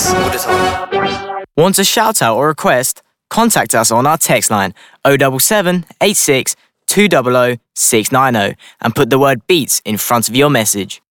beats all the time. Want a shout out or request? Contact us on our text line 077 86 200 690 and put the word beats in front of your message.